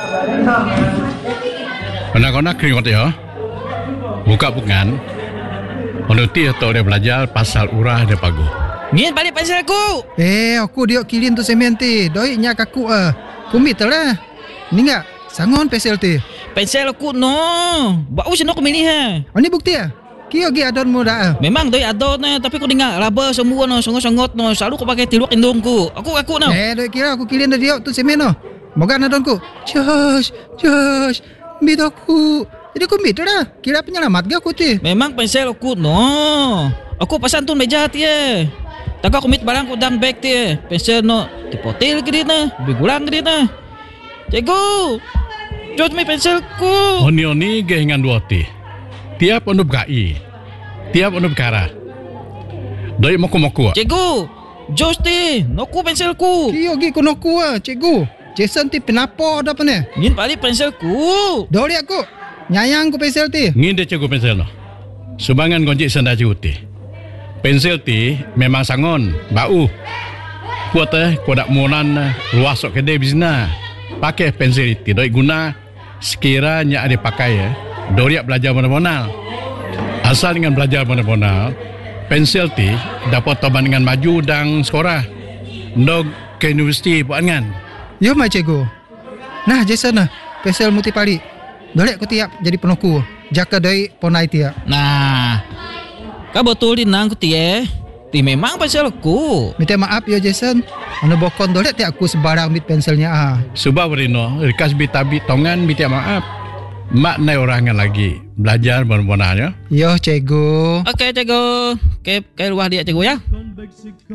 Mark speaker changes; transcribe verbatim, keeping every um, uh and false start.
Speaker 1: Anak-anak keringat ya. Buka bukan. Menuti atau dia belajar pasal urah dia pagu.
Speaker 2: Ngin balik pensel aku.
Speaker 3: Eh, aku dia kilin tu semen ti. Doi nya kaku ah. Kumit lah. Ni enggak sangon pensel ti.
Speaker 2: Pensel aku no. Bau sino aku milih ha.
Speaker 3: Oh, ni bukti ah. Kio gi adon mo dah.
Speaker 2: Memang doi adon na, tapi aku dengar raba semua no, songot-songot no. Selalu aku pakai tiluk indungku. Aku aku no.
Speaker 3: Eh, doi kira aku kilin dia tu semen no. Moga adonku. Josh, Josh, bidoku. Jadi aku mit dah. Kira penyelamat ga aku ti.
Speaker 2: Memang pensel aku no. Aku pasan tu meja ti eh. Tak aku mit barang ku dang bag ti eh. Pensel no dipotil ke dia na. Bigulang ke dia na. Cikgu. Jod mi penselku.
Speaker 1: Oni-oni gehingan dua ti. Tiap onu gai. Tiap onu kara. Doi moku-moku.
Speaker 2: Cikgu. Jos ti. Noku penselku.
Speaker 3: Kio gi kunoku ah, cikgu. Jason ti penapo dah pane.
Speaker 2: Ngin balik penselku.
Speaker 3: Doi aku. Nyayang ku pensel ti.
Speaker 1: Ngin dia cikgu pensel no. Subangan gonjik senda cikgu ti. Pensel ti memang sangon, bau. Kuat eh, kuat monan luas sok kedai bisna. Pakai pensel ti doi guna sekiranya ada pakai eh. Doriak belajar mana-mana. Asal dengan belajar mana-mana, pensel ti dapat toban dengan maju dan sekolah. Ndog ke universiti buat kan.
Speaker 3: Yo mai cikgu. Nah, Jason nah, pensel muti pali. Doi aku tiap jadi penoku. Jaka doi ponai tiap.
Speaker 2: Nah. Kau betul di nang ku ti eh. Ti memang penselku.
Speaker 3: Minta maaf ya Jason. Anu bokon doi tiap aku sebarang mit penselnya ah.
Speaker 1: Subah berino, rikas bitabi tongan minta maaf. Mak nai orangan lagi belajar mana-mana ya.
Speaker 3: Yo cikgu.
Speaker 2: Okey cikgu. Ke ke luar dia cikgu ya.